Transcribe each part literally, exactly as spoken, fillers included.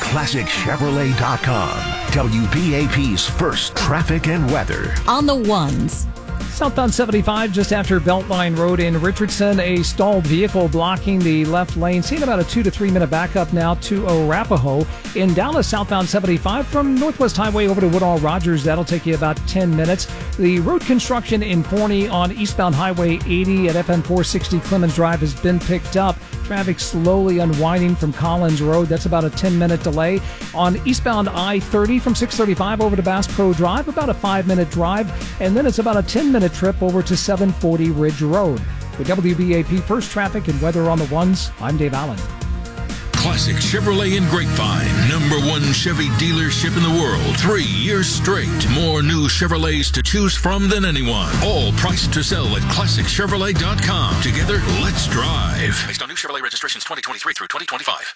classic chevrolet dot com. W B A P's first traffic and weather. On the ones. Southbound seventy-five, just after Beltline Road in Richardson, a stalled vehicle blocking the left lane. Seeing about a two to three minute backup now to Arapahoe. In Dallas, southbound seventy-five from Northwest Highway over to Woodall Rogers. That'll take you about ten minutes. The road construction in Forney on eastbound Highway eighty at F N four sixty Clemens Drive has been picked up. Traffic slowly unwinding from Collins Road. That's about a ten minute delay. On eastbound I thirty from six thirty-five over to Bass Pro Drive, about a five minute drive. And then it's about a ten minute trip over to seven forty Ridge Road. With W B A P First Traffic and Weather on the Ones, I'm Dave Allen. Classic Chevrolet in Grapevine, number one Chevy dealership in the world. Three years straight. More new Chevrolets to choose from than anyone. All priced to sell at classic chevrolet dot com. Together, let's drive. Based on new Chevrolet registrations twenty twenty-three through twenty twenty-five.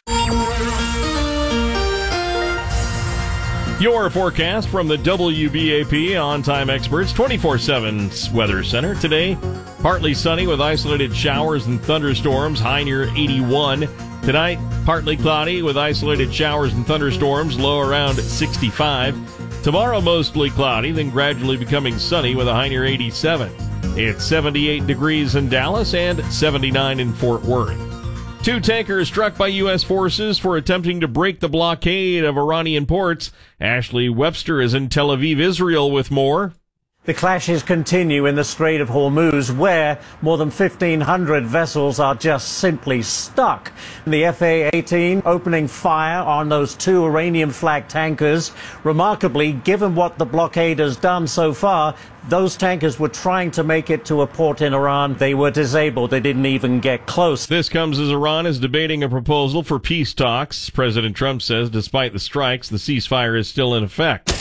Your forecast from the W B A P On-Time Experts twenty-four seven Weather Center. Today, partly sunny with isolated showers and thunderstorms, high near eighty-one. Tonight, partly cloudy with isolated showers and thunderstorms, low around sixty-five. Tomorrow, mostly cloudy, then gradually becoming sunny with a high near eighty-seven. It's seventy-eight degrees in Dallas and seventy-nine in Fort Worth. Two tankers struck by U S forces for attempting to break the blockade of Iranian ports. Ashley Webster is in Tel Aviv, Israel, with more. The clashes continue in the Strait of Hormuz, where more than fifteen hundred vessels are just simply stuck. The F A eighteen opening fire on those two Iranian-flagged tankers. Remarkably, given what the blockade has done so far, those tankers were trying to make it to a port in Iran. They were disabled. They didn't even get close. This comes as Iran is debating a proposal for peace talks. President Trump says despite the strikes, the ceasefire is still in effect.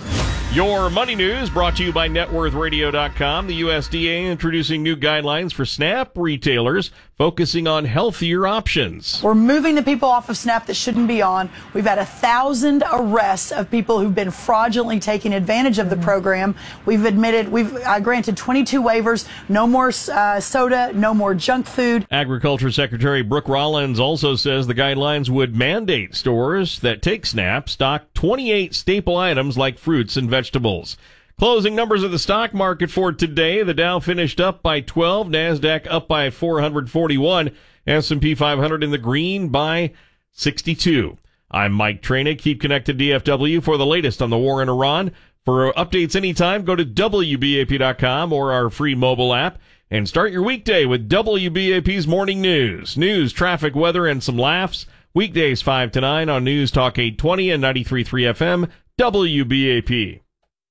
Your money news brought to you by net worth radio dot com. The U S D A introducing new guidelines for SNAP retailers, focusing on healthier options. We're moving the people off of SNAP that shouldn't be on. We've had a thousand arrests of people who've been fraudulently taking advantage of the program. We've admitted, we've uh, granted twenty-two waivers, no more uh, soda, no more junk food. Agriculture Secretary Brooke Rollins also says the guidelines would mandate stores that take SNAP stock twenty-eight staple items like fruits and vegetables. Closing numbers of the stock market for today. The Dow finished up by twelve, NASDAQ up by four hundred forty-one, S and P five hundred in the green by sixty-two. I'm Mike Traina. Keep connected D F W for the latest on the war in Iran. For updates anytime, go to W B A P dot com or our free mobile app and start your weekday with W B A P's Morning News. News, traffic, weather, and some laughs. Weekdays five to nine on News Talk eight twenty and ninety-three point three F M, W B A P.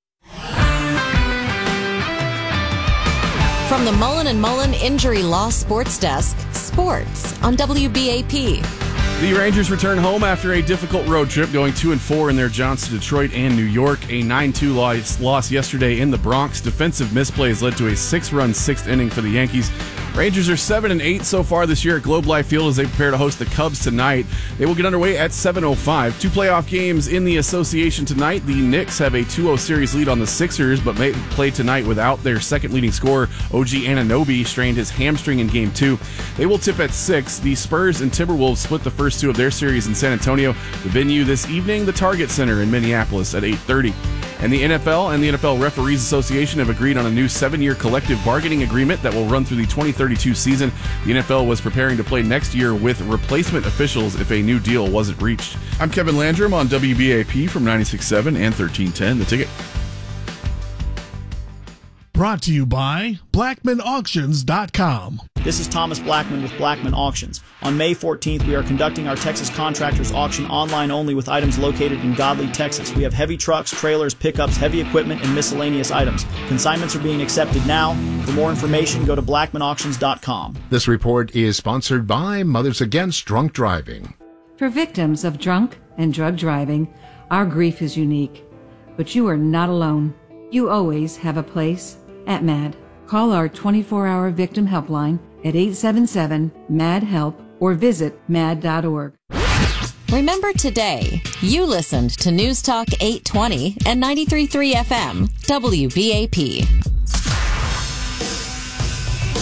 From the Mullen and Mullen Injury Law Sports Desk, sports on W B A P. The Rangers return home after a difficult road trip, going two and four in their jaunts to Detroit and New York. A nine two loss, loss yesterday in the Bronx. Defensive misplays led to a six-run sixth inning for the Yankees. Rangers are seven and eight so far this year at Globe Life Field as they prepare to host the Cubs tonight. They will get underway at seven oh five. Two playoff games in the association tonight. The Knicks have a two oh series lead on the Sixers, but may play tonight without their second leading scorer, O G Anunoby, strained his hamstring in Game two. They will tip at six. The Spurs and Timberwolves split the first two of their series in San Antonio. The venue this evening, the Target Center in Minneapolis at eight thirty. And the N F L and the N F L Referees Association have agreed on a new seven-year collective bargaining agreement that will run through the twenty thirty-two season. The N F L was preparing to play next year with replacement officials if a new deal wasn't reached. I'm Kevin Landrum on W B A P from ninety-six point seven and thirteen ten. The Ticket. Brought to you by Blackman Auctions dot com. This is Thomas Blackman with Blackman Auctions. On May fourteenth, we are conducting our Texas Contractors Auction online only with items located in Godley, Texas. We have heavy trucks, trailers, pickups, heavy equipment, and miscellaneous items. Consignments are being accepted now. For more information, go to Blackman Auctions dot com. This report is sponsored by Mothers Against Drunk Driving. For victims of drunk and drug driving, our grief is unique. But you are not alone. You always have a place at MAD. Call our twenty-four hour victim helpline at eight seven seven, M A D, HELP or visit mad dot org. Remember today, you listened to News Talk eight twenty and ninety-three point three F M, W B A P.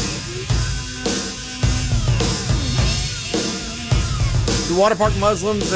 The Water Park Muslims